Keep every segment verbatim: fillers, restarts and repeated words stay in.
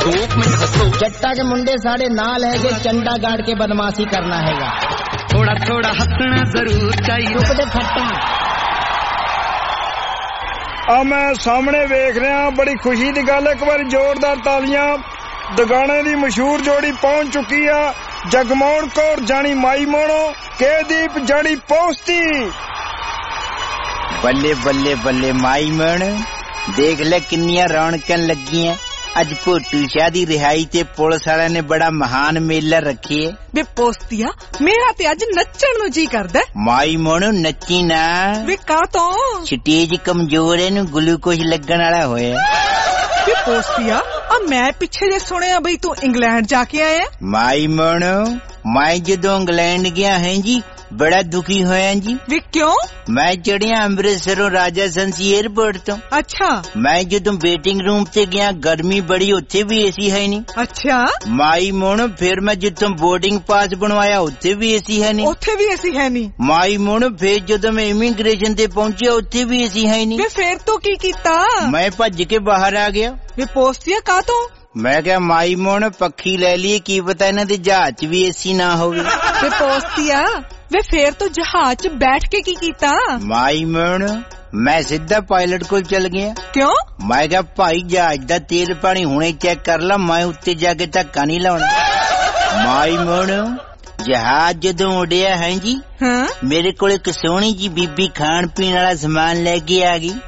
जट्टा के मुंडे साढ़े नाल है जे चंडा गाड़ के बदमाशी करना हैगा। थोड़ा थोड़ा हंसना जरूर चाहिए। रुक दे फट्टा। आ मैं सामने वेख रहा, बड़ी खुशी की गल, एक बार जोरदार तालियां। दगाने दी मशहूर जोड़ी पहुंच चुकी है। जगमोहन कौर जानी माई मोनो, केदीप जानी पोस्ती। बल्ले बल्ले बल्ले माई मन, देख ले किन्नियां रौनकां लगियां। अज भोटू शाह दी रिहाई ते पुलिस वाले ने बड़ा महान मेला रखे। वे पोस्तिया मेरा ते अज नच्चण नु जी करदा। माई मोनो नच्ची ना। वे का तो स्टेज कमजोर है, नु ग्लूकोज लगन वाला होया। वे पोस्तिया अब मैं पिछे जे सुनिया बई तू इंग्लैंड जाके आया। माई मोनो मैं जदों इंग्लैंड गया है जी बड़ा दुखी होया जी। वे क्यों? मैं चढ़िया अमृतसरों राजा संसी एयरपोर्ट तो। अच्छा। मैं जदों वेटिंग रूम ते गया गर्मी बड़ी, उत्थे भी एसी है नहीं। अच्छा। माई मोनो फिर मैं जितों बोर्डिंग पास बनवाया उत्थे भी एसी है नहीं। उत्थे भी एसी है नहीं। माई मोनो फिर जदों मैं इमिग्रेशन ते पहुंचा उत्थे भी एसी है नहीं। वे फिर तो की कीता? मैं भज के बाहर आ गया। वे पोस्तिया का तो? मैं क्या माई मोनो पक्षी ले लिए, की पता इन्हां दे जहाज च भी एसी ना होवे। वे पोस्तिया वे फिर तो जहाज च बैठ के की कीता? माई मोनो मैं सीधा पायलट को चल गया। क्यों? मैं क्या भाई जहाज दा तेल पानी हुणे चेक कर ला, मैं उत्ते जाके धक्का नहीं लाउणा। माई मोनो जहाज जदों उड़िया है जी। हाँ? मेरे को एक सोहनी जी बीबी खान पीन वाला सामान लेके आ गई।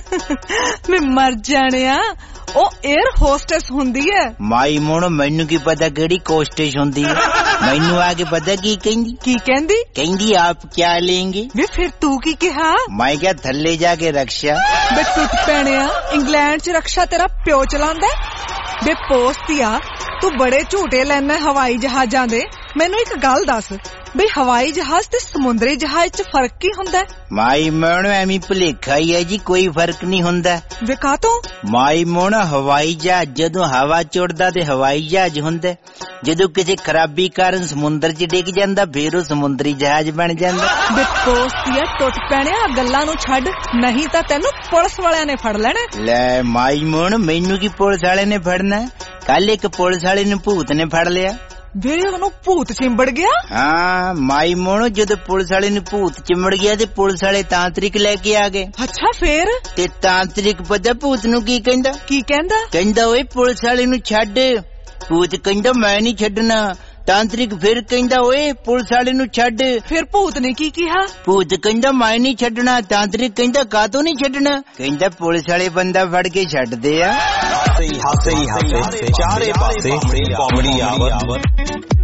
मैं मर जाने ओ एयर होस्टेस हुंदी है। माई मोनो मैनू की पता केड़ी कोस्टेस हुंदी है। मैनू आके पता की कहंदी? की कहंदी? कहंदी आप क्या लेंगे? वे फिर तू की कहा? मैं क्या थल्ले जाके रक्षा। बे टुट पैने इंग्लैंड च रक्षा तेरा प्यो चलांदा है। बे पोस्तिया तू बड़े झूठे लेना हवाई जहाजां दे। मैनू एक गल दस, बई हवाई जहाज ते समुद्री जहाज च फर्क की हुंदा है? माई मोनो एवं भुलेखा ही है जी, कोई फर्क नहीं हुंदा। वे का तो? माई मोनो हवाई जहाज जदों हवा चुड़दा ते हवाई जहाज हुंदा, जदों किसी खराबी कारण समुद्र च डिग जांदा फिर वो समुद्री जहाज बन जांदा। बे पोस्तिया टुट पैणे गल्लां नू छड्ड, नहीं तां तैनू पुलिस वालियां ने फड़ लेना। ले माई मोनो मैनू की पुलिस वाले ने फड़ना? कल एक पुलिस वाले ने भूत ने फड़ लिया। वे उन्होंने भूत चिंबड़ गया? हाँ माई मोनो जदों पुलिस वाले ने भूत चिंबड़ गया ते पुलिस वाले तांत्रिक लेके आ गए। अच्छा फिर? ते तांत्रिक पता भूत नू की कहंदा? की कहंदा? कहंदा ओए पुलिस वाले नू छड्ड। भूत कहंदा मैं नहीं छड्डना। तांत्रिक फिर कहंदा ओए पुलिस वाले नू छड्ड। फिर भूत ने की कहा? भूत कहंदा मैं नहीं छड्डना। तांत्रिक कहंदा कातों नहीं छड्डना? कहंदा पुलिस वाले बंदा फड़ के छड्ड दे आ। हासे हासे चारे पासे कॉमेडी आवत।